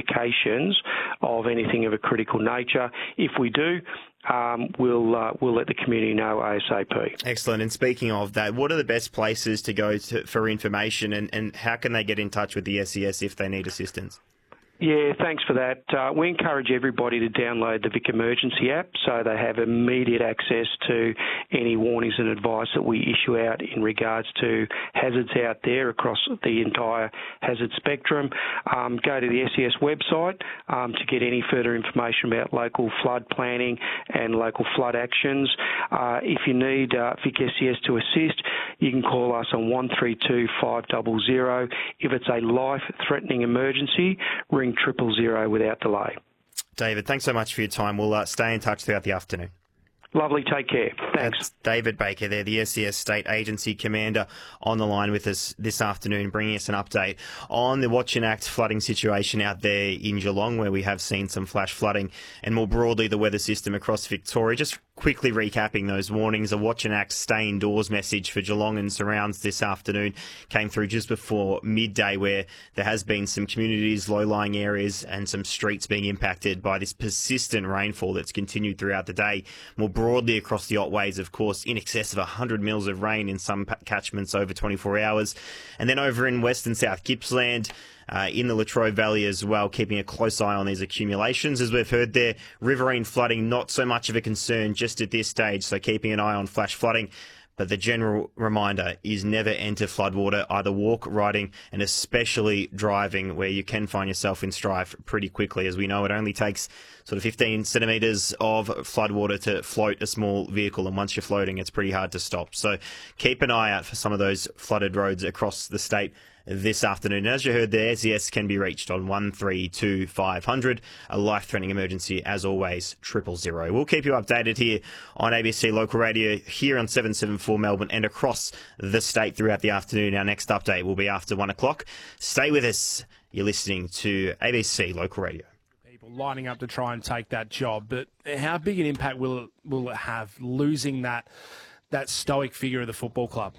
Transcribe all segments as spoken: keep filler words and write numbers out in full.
indications of anything of a critical nature. If we do, Um, we'll uh, we'll let the community know ASAP. Excellent. And speaking of that, what are the best places to go to, for information, and, and how can they get in touch with the S E S if they need assistance? Yeah, thanks for that. Uh, we encourage everybody to download the Vic Emergency app so they have immediate access to any warnings and advice that we issue out in regards to hazards out there across the entire hazard spectrum. Um, go to the S E S website um, to get any further information about local flood planning and local flood actions. Uh, if you need uh, Vic S E S to assist, you can call us on one three two five zero zero. If it's a life-threatening emergency, ring triple zero without delay. David, thanks so much for your time. We'll uh, stay in touch throughout the afternoon. Lovely, take care. Thanks. That's David Baker there, the S E S State Agency Commander, on the line with us this afternoon, bringing us an update on the Watch and Act flooding situation out there in Geelong, where we have seen some flash flooding, and more broadly the weather system across Victoria. Just quickly recapping those warnings, a Watch and Act stay indoors message for Geelong and surrounds this afternoon came through just before midday, where there has been some communities, low-lying areas and some streets being impacted by this persistent rainfall that's continued throughout the day. More broadly across the Otways, of course, in excess of one hundred mils of rain in some catchments over twenty-four hours. And then over in West and South Gippsland, Uh, in the Latrobe Valley as well, keeping a close eye on these accumulations. As we've heard there, riverine flooding, not so much of a concern just at this stage, so keeping an eye on flash flooding. But the general reminder is never enter floodwater, either walk, riding, and especially driving, where you can find yourself in strife pretty quickly. As we know, it only takes sort of fifteen centimetres of floodwater to float a small vehicle, and once you're floating, it's pretty hard to stop. So keep an eye out for some of those flooded roads across the state this afternoon. As you heard, the S E S can be reached on one three two five hundred. A life-threatening emergency, as always, triple zero. We'll keep you updated here on A B C Local Radio, here on seven seventy-four Melbourne and across the state throughout the afternoon. Our next update will be after one o'clock. Stay with us. You're listening to A B C Local Radio. People lining up to try and take that job, but how big an impact will it, will it have, losing that that stoic figure of the football club?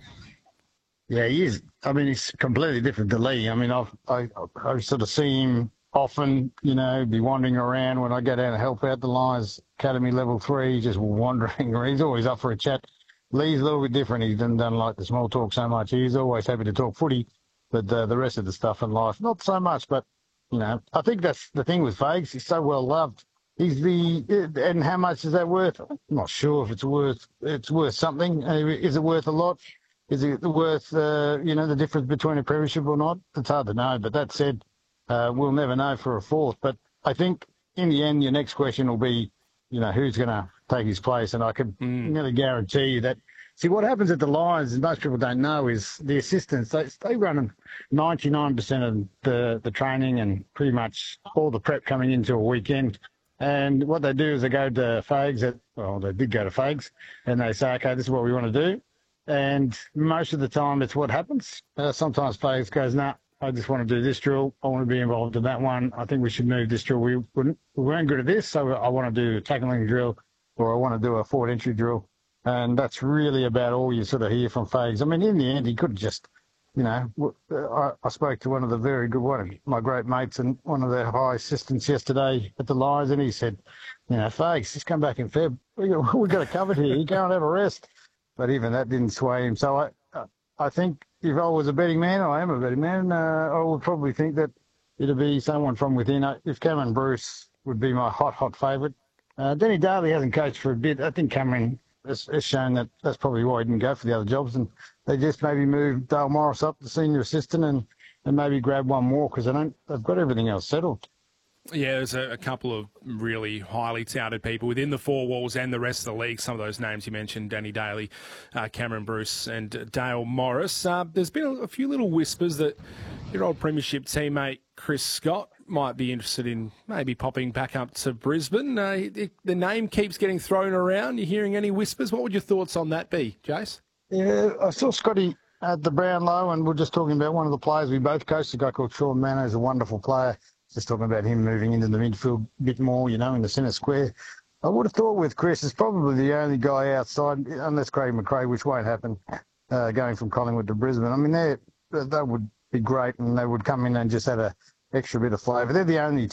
Yeah, he is. I mean, he's completely different to Lee. I mean, I've, I, I sort of see him often, you know, be wandering around when I go down to help out the Lions Academy Level three, just wandering. He's always up for a chat. Lee's a little bit different. He doesn't, doesn't like the small talk so much. He's always happy to talk footy, but uh, the rest of the stuff in life, not so much. But, you know, I think that's the thing with Fags. He's so well loved. He's the, and how much is that worth? I'm not sure if it's worth, it's worth something. Is it worth a lot? Is it worth, uh, you know, the difference between a premiership or not? It's hard to know. But that said, uh, we'll never know for a fourth. But I think in the end, your next question will be, you know, who's going to take his place? And I can mm. nearly guarantee you that. See, what happens at the Lions, and most people don't know, is the assistants, they, they run ninety-nine percent of the, the training and pretty much all the prep coming into a weekend. And what they do is they go to Fags, at, well, they did go to Fags, and they say, okay, this is what we want to do. And most of the time, it's what happens. Uh, sometimes Fags goes, nah, I just want to do this drill. I want to be involved in that one. I think we should move this drill. We, wouldn't, we weren't good at this, so I want to do a tackling drill, or I want to do a forward entry drill. And that's really about all you sort of hear from Fags. I mean, in the end, he could just, you know, I, I spoke to one of the very good, one of my great mates and one of their high assistants yesterday at the Lions, and he said, you know, Fags, just come back in Feb. We got, we got it covered here. You go and have a rest. But even that didn't sway him. So I, I think if I was a betting man, I am a betting man, uh, I would probably think that it'd be someone from within. If Cameron Bruce would be my hot, hot favourite. Uh, Danny Daly hasn't coached for a bit. I think Cameron has, has shown that that's probably why he didn't go for the other jobs. And they just maybe moved Dale Morris up to senior assistant and, and maybe grab one more because they don't, they've got everything else settled. Yeah, there's a, a couple of really highly touted people within the four walls and the rest of the league. Some of those names you mentioned, Danny Daly, uh, Cameron Bruce and uh, Dale Morris. Uh, there's been a, a few little whispers that your old premiership teammate Chris Scott might be interested in maybe popping back up to Brisbane. Uh, it, the name keeps getting thrown around. You hearing any whispers? What would your thoughts on that be, Jace? Yeah, I saw Scotty at the Brownlow, and we're just talking about one of the players we both coached, a guy called Sean Manno, who's a wonderful player. Just talking about him moving into the midfield a bit more, you know, in the centre square. I would have thought with Chris, it's probably the only guy outside, unless Craig McRae, which won't happen, uh, going from Collingwood to Brisbane. I mean, that would be great, and they would come in and just add an extra bit of flavour. They're the only